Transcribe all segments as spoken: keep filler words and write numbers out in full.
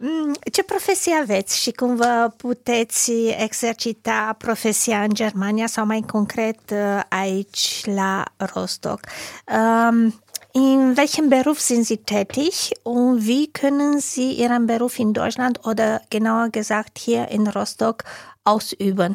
Ce profesie aveți și cum vă puteți exercita profesia în Germania sau mai concret aici la Rostock? In welchem Beruf sind Sie tätig und wie können Sie Ihren Beruf in Deutschland oder genauer gesagt hier in Rostock ausüben?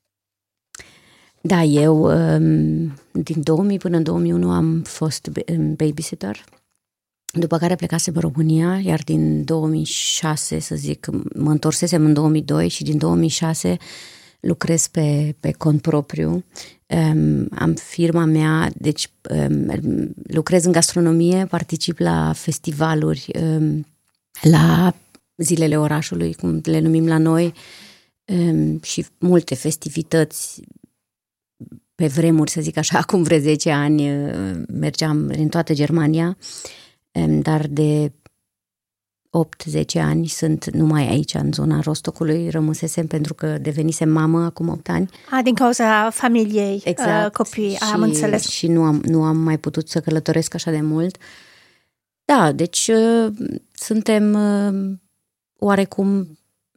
Da, eu din două mii până în două mii unu am fost babysitter, după care plecasem în România, iar din două mii șase, să zic, mă întorsesem în două mii doi și din două mii șase lucrez pe, pe cont propriu. Um, am firma mea, deci um, lucrez în gastronomie, particip la festivaluri, um, la zilele orașului, cum le numim la noi, um, și multe festivități. Pe vremuri, să zic așa, acum vreo zece ani mergeam în toată Germania, dar de opt zece ani sunt numai aici, în zona Rostockului, rămâsesem pentru că devenisem mamă acum opt ani. A, din cauza familiei, exact. uh, copii, și, am înțeles. Și nu am, nu am mai putut să călătoresc așa de mult. Da, deci uh, suntem uh, oarecum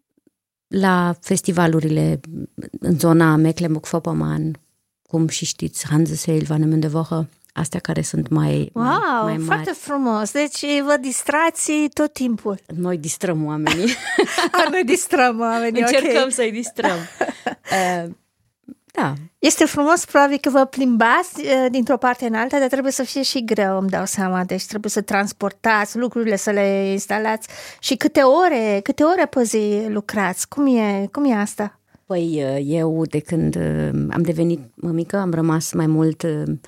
la festivalurile în zona Mecklenburg-Vorpommern, cum și știți, Hansesail, Wahnemünde Woche, astea care sunt mai, wow, mai, mai mari. Foarte frumos! Deci vă distrați tot timpul. Noi distrăm oamenii. A, noi distrăm oamenii, Încercăm okay. să-i distrăm. Uh, da. Este frumos, probabil că vă plimbați uh, dintr-o parte în alta, dar trebuie să fie și greu, îmi dau seama. Deci trebuie să transportați lucrurile, să le instalați. Și câte ore, câte ore pe zi lucrați? Cum e, cum e asta? Păi eu, de când am devenit mămică, am rămas mai mult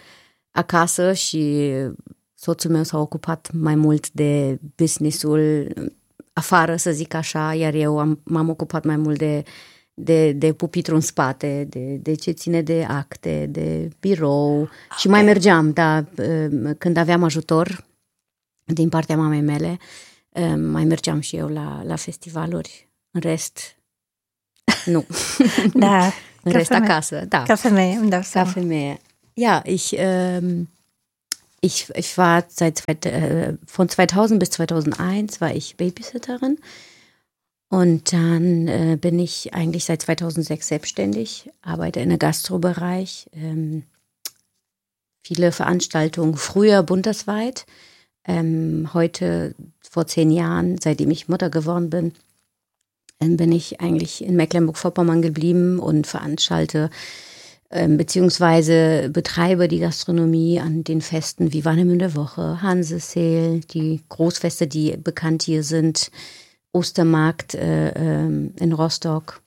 acasă și soțul meu s-a ocupat mai mult de business-ul afară, să zic așa, iar eu am, m-am ocupat mai mult de, de, de pupitru în spate, de, de ce ține de acte, de birou. Okay. Și mai mergeam, da, când aveam ajutor din partea mamei mele, mai mergeam și eu la, la festivaluri. În rest... Nu. Da. În rest acasă, da. Ca femeie, îmi dau seama. Ca femeie. Ja, ich, ähm, ich, ich war seit äh, von zweitausend bis zweitausendeins war ich Babysitterin und dann äh, bin ich eigentlich seit zweitausendsechs selbstständig, arbeite in der Gastrobereich, ähm, viele Veranstaltungen, früher bundesweit, ähm, heute vor zehn Jahren, seitdem ich Mutter geworden bin, bin ich eigentlich in Mecklenburg-Vorpommern geblieben und veranstalte äh, beziehungsweise betreibe die Gastronomie an den Festen wie Wahnemünde Woche, Hansesail, die Großfeste, die bekannt hier sind, Ostermarkt äh, äh, in Rostock.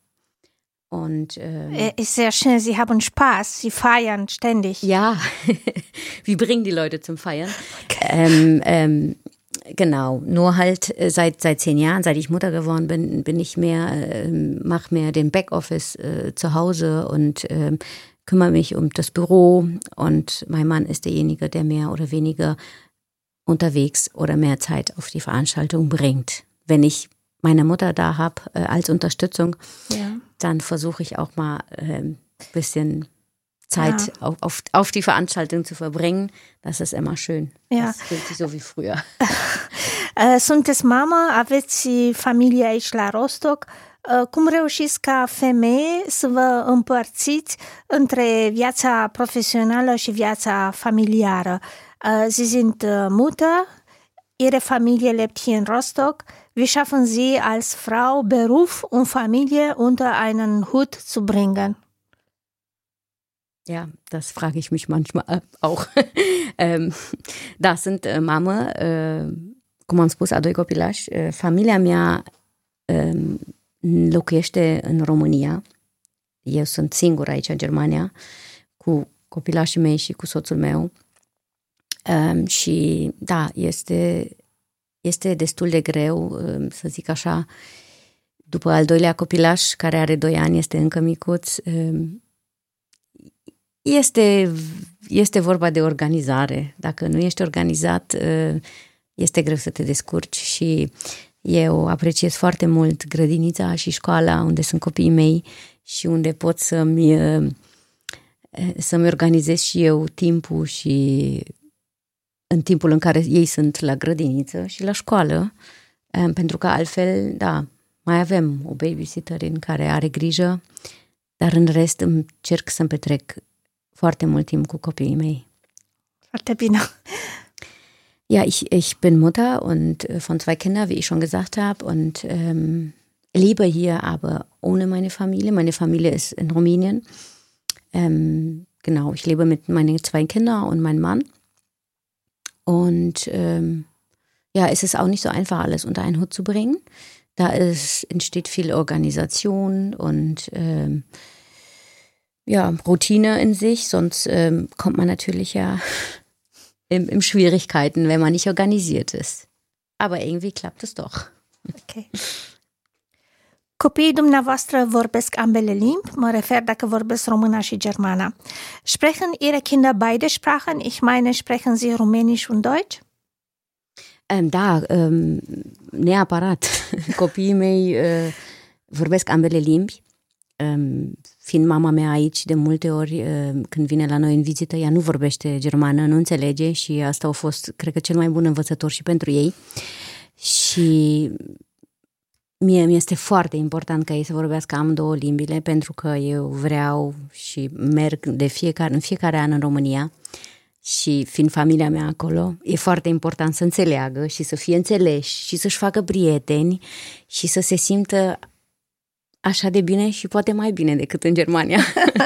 Und, äh, ist sehr schön, Sie haben Spaß, Sie feiern ständig. Ja, wir bringen die Leute zum Feiern. Okay. Ähm, ähm, Genau, nur halt seit seit zehn Jahren, seit ich Mutter geworden bin, bin ich mehr, äh, mache mehr den Backoffice äh, zu Hause und äh, kümmere mich um das Büro. Und mein Mann ist derjenige, der mehr oder weniger unterwegs oder mehr Zeit auf die Veranstaltung bringt. Wenn ich meine Mutter da habe äh, als Unterstützung, ja, dann versuche ich auch mal ein äh, bisschen Zeit ja. auf, auf, auf die Veranstaltung zu verbringen. Das ist immer schön. Ja. Das fühlt sich so wie früher. Sunteți mamă, aveți familie aici la Rostock. Cum reușiți ca femeie să vă împărțiți între viața profesională și viața familiară? Sie sind Mutter, Ihre Familie lebt hier in Rostock. Wie schaffen Sie als Frau Beruf und Familie unter einen Hut zu bringen? Ja, das frage ich mich manchmal auch. ähm, da, sunt uh, mamă, uh, cum am spus, a doi copilași. Uh, familia mea uh, locuiește în România. Eu sunt singură aici în Germania, cu copilașii mei și cu soțul meu. Um, și da, este, este destul de greu, um, să zic așa, după al doilea copilaș, care are doi ani, este încă micuț. Um, Este, este vorba de organizare. Dacă nu ești organizat, este greu să te descurci și eu apreciez foarte mult grădinița și școala unde sunt copiii mei și unde pot să-mi, să-mi organizez și eu timpul și în timpul în care ei sunt la grădiniță și la școală, Um, pentru că altfel, da, mai avem o babysitterin care are grijă, dar în rest încerc să-mi petrec foarte mult timp cu copiii mei. Foarte bine. Ja, ich, ich bin Mutter und von zwei Kindern, wie ich schon gesagt habe, und ähm, lebe hier aber ohne meine Familie. Meine Familie ist in Rumänien. Ähm, genau, ich lebe mit meinen zwei Kindern und meinem Mann. Und ähm, ja, es ist auch nicht so einfach, alles unter einen Hut zu bringen. Da ist, entsteht viel Organisation und ähm, ja, Routine in sich, sonst ähm, kommt man natürlich ja im, im Schwierigkeiten, wenn man nicht organisiert ist. Aber irgendwie klappt es doch. Okay. Copiii dumneavoastră vorbesc ambele limbi, mă refer dacă vorbesc româna și germana. Sprechen Ihre Kinder beide Sprachen? Ich meine, sprechen Sie Rumänisch und Deutsch? Um, da, um, neapărat. Copiii mei uh, vorbesc ambele limbi. Um, fiind mama mea aici, de multe ori, uh, când vine la noi în vizită, ea nu vorbește germană, nu înțelege și asta a fost, cred că, cel mai bun învățător și pentru ei. Și mie mi-este foarte important ca ei să vorbească amândouă limbile, pentru că eu vreau și merg de fiecare, în fiecare an în România și fiind familia mea acolo, e foarte important să înțeleagă și să fie înțeleși și să-și facă prieteni și să se simtă așa de bine și poate mai bine decât în Germania.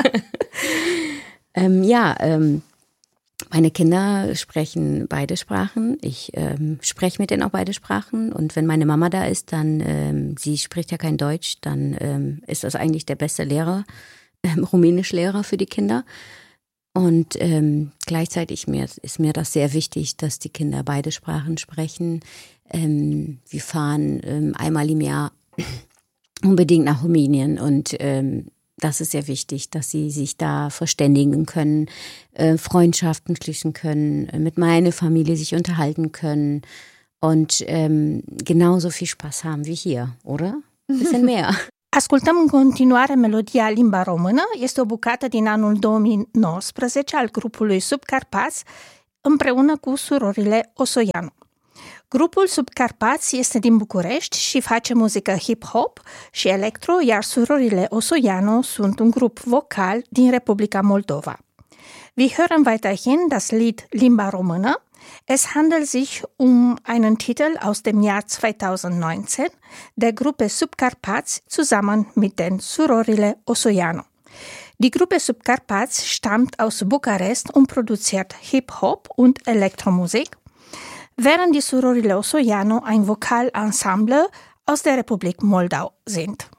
um, ja, um, meine Kinder sprechen beide Sprachen. Ich ähm, spreche mit denen auch beide Sprachen. Und wenn meine Mama da ist, dann, ähm, sie spricht ja kein Deutsch, dann ähm, ist das eigentlich der beste Lehrer, ähm, Rumänischlehrer für die Kinder. Und ähm, gleichzeitig mir, ist mir das sehr wichtig, dass die Kinder beide Sprachen sprechen. Ähm, wir fahren ähm, einmal im Jahr unbedingt nach Rumänien und ähm, das ist sehr wichtig, dass sie sich da verständigen können, äh, Freundschaften schließen können, äh, mit meiner Familie sich unterhalten können und ähm, genauso viel Spaß haben wie hier, oder? Ein bisschen mehr. Ascultăm în continuare melodia Limba Română. Este o bucată din anul două mii nouăsprezece al grupului Subcarpați împreună cu surorile Osoianu. Grupul Subcarpați este din București și face muzică hip-hop și electro, iar surorile Osoianu sunt un grup vocal din Republika Moldova. Wir hören weiterhin das Lied Limba Română. Es handelt sich um einen Titel aus dem Jahr zweitausendneunzehn der Gruppe Subcarpați zusammen mit den Surorile Osoianu. Die Gruppe Subcarpați stammt aus Bukarest und produziert Hip-Hop und Elektromusik, während die Surorile Osoianu ein Vokalensemble aus der Republik Moldau sind.